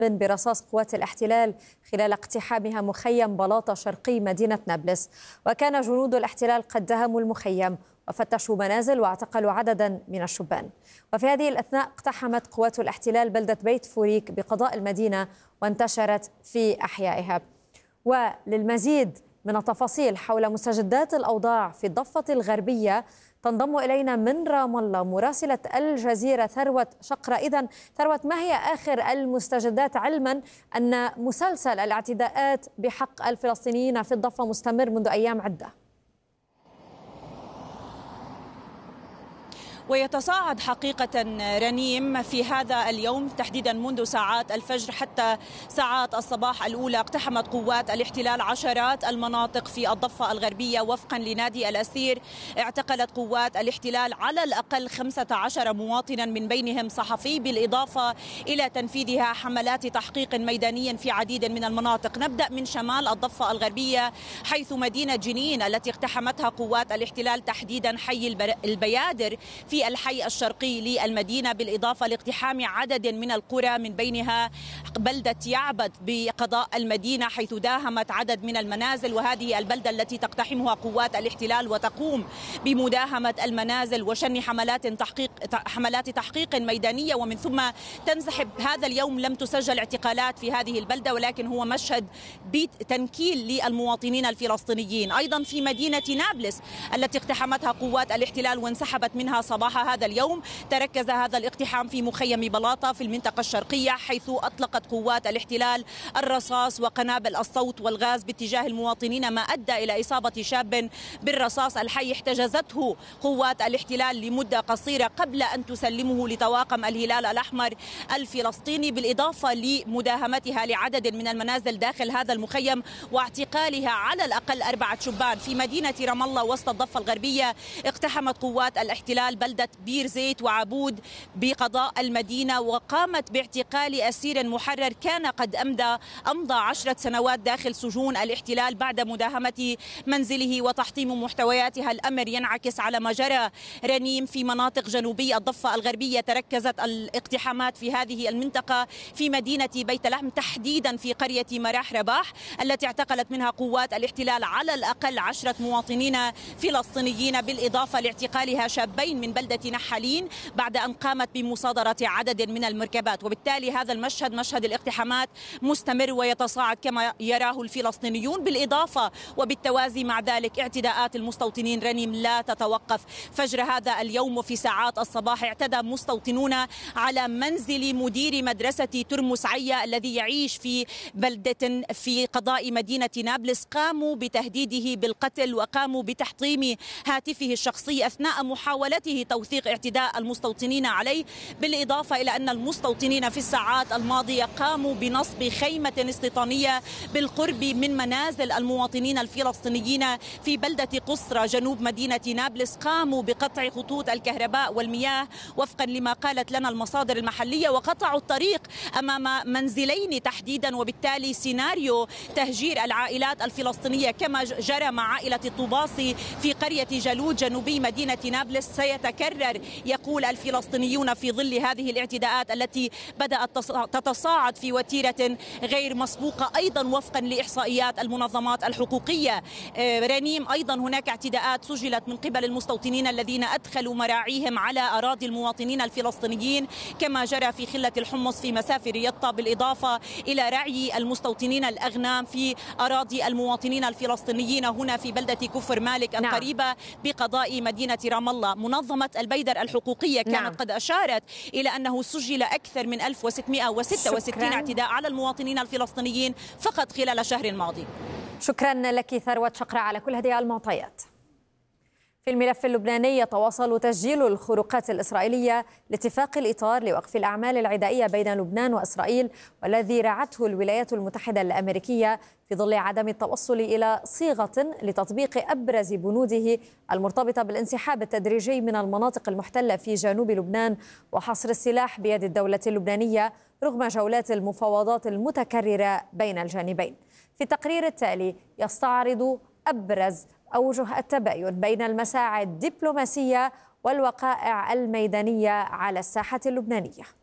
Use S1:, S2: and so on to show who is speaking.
S1: برصاص قوات الاحتلال خلال اقتحامها مخيم بلاطة شرقي مدينة نابلس. وكان جنود الاحتلال قد دهموا المخيم وفتشوا منازل واعتقلوا عددا من الشبان. وفي هذه الأثناء اقتحمت قوات الاحتلال بلدة بيت فوريك بقضاء المدينة وانتشرت في أحيائها. وللمزيد من التفاصيل حول مستجدات الأوضاع في الضفة الغربية تنضم إلينا من رام الله مراسلة الجزيرة ثروت شقرة. إذن ثروت، ما هي آخر المستجدات، علما أن مسلسل الاعتداءات بحق الفلسطينيين في الضفة مستمر منذ أيام عدة؟
S2: ويتصاعد حقيقة رنيم في هذا اليوم تحديدا منذ ساعات الفجر حتى ساعات الصباح الأولى. اقتحمت قوات الاحتلال عشرات المناطق في الضفة الغربية. وفقا لنادي الأسير اعتقلت قوات الاحتلال على الأقل 15 مواطنا من بينهم صحفي، بالإضافة إلى تنفيذها حملات تحقيق ميدانية في عديد من المناطق. نبدأ من شمال الضفة الغربية حيث مدينة جنين التي اقتحمتها قوات الاحتلال، تحديدا حي البيادر في الحي الشرقي للمدينة، بالإضافة لاقتحام عدد من القرى من بينها بلدة يعبد بقضاء المدينة حيث داهمت عدد من المنازل. وهذه البلدة التي تقتحمها قوات الاحتلال وتقوم بمداهمة المنازل وشن حملات تحقيق ميدانية، ومن ثم تنسحب. هذا اليوم لم تسجل اعتقالات في هذه البلدة، ولكن هو مشهد تنكيل للمواطنين الفلسطينيين. أيضا في مدينة نابلس التي اقتحمتها قوات الاحتلال وانسحبت منها صباح هذا اليوم، تركز هذا الاقتحام في مخيم بلاطة في المنطقة الشرقية، حيث أطلقت قوات الاحتلال الرصاص وقنابل الصوت والغاز باتجاه المواطنين، ما أدى إلى إصابة شاب بالرصاص. الحي احتجزته قوات الاحتلال لمدة قصيرة قبل أن تسلمه لطواقم الهلال الأحمر الفلسطيني، بالإضافة لمداهمتها لعدد من المنازل داخل هذا المخيم واعتقالها على الأقل 4 شبان. في مدينة رام الله وسط الضفة الغربية اقتحمت قوات الاحتلال بلدة بير زيت وعبود بقضاء المدينة، وقامت باعتقال أسير محرر كان قد أمضى 10 سنوات داخل سجون الاحتلال بعد مداهمة منزله وتحطيم محتوياتها. الأمر ينعكس على ما جرى رنيم في مناطق جنوبي الضفة الغربية. تركزت الاقتحامات في هذه المنطقة في مدينة بيت لحم، تحديدا في قرية مراح رباح التي اعتقلت منها قوات الاحتلال على الأقل 10 مواطنين فلسطينيين، بالإضافة لاعتقالها شابين من بلدة نحالين بعد أن قامت بمصادرة عدد من المركبات. وبالتالي هذا المشهد، مشهد الاقتحامات، مستمر ويتصاعد كما يراه الفلسطينيون، بالإضافة وبالتوازي مع ذلك اعتداءات المستوطنين رنيم لا تتوقف. فجر هذا اليوم وفي ساعات الصباح اعتدى مستوطنون على منزل مدير مدرسة ترمس عيا الذي يعيش في بلدة في قضاء مدينة نابلس. قاموا بتهديده بالقتل وقاموا بتحطيم هاتفه الشخصي أثناء محاولته توثيق اعتداء المستوطنين عليه، بالإضافة إلى أن المستوطنين في الساعات الماضية قاموا بنصب خيمة استيطانية بالقرب من منازل المواطنين الفلسطينيين في بلدة قصرى جنوب مدينة نابلس. قاموا بقطع خطوط الكهرباء والمياه وفقا لما قالت لنا المصادر المحلية، وقطعوا الطريق أمام منزلين تحديدا، وبالتالي سيناريو تهجير العائلات الفلسطينية كما جرى مع عائلة الطباصي في قرية جالوت جنوبي مدينة نابلس سيتكرر، يقول الفلسطينيون، في ظل هذه الاعتداءات التي بدأت تتصاعد في وتيرة غير مسبوقة أيضا وفقا لإحصائيات المنظمات الحقوقية. رنيم أيضا هناك اعتداءات سجلت من قبل المستوطنين الذين أدخلوا مراعيهم على أراضي المواطنين الفلسطينيين كما جرى في خلة الحمص في مسافة رياضة، بالإضافة إلى رعي المستوطنين الأغنام في أراضي المواطنين الفلسطينيين هنا في بلدة كفر مالك القريبة بقضاء مدينة رام الله. منظمة البيدر الحقوقية كانت قد أشارت إلى أنه سجل أكثر من 1666 اعتداء على المواطنين الفلسطينيين فقط خلال الشهر الماضي.
S1: شكرا لك ثروت شقرة على كل هذه المعطيات. في الملف اللبناني يتواصل تسجيل الخروقات الإسرائيلية لاتفاق الإطار لوقف الأعمال العدائية بين لبنان وإسرائيل، والذي رعته الولايات المتحدة الأمريكية في ظل عدم التوصل إلى صيغة لتطبيق أبرز بنوده المرتبطة بالانسحاب التدريجي من المناطق المحتلة في جنوب لبنان وحصر السلاح بيد الدولة اللبنانية رغم جولات المفاوضات المتكررة بين الجانبين. في التقرير التالي يستعرض أبرز أوجه التباين بين المساعي الدبلوماسية والوقائع الميدانية على الساحة اللبنانية.